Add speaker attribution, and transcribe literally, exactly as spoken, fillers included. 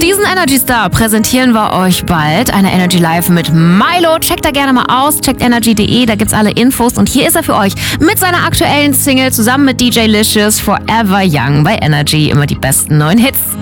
Speaker 1: Diesen Energy Star präsentieren wir euch bald. Eine Energy Live mit Milo. Checkt da gerne mal aus. Checkt energy punkt de, da gibt's alle Infos. Und hier ist er für euch mit seiner aktuellen Single zusammen mit D J Licious, Forever Young bei Energy. Immer die besten neuen Hits.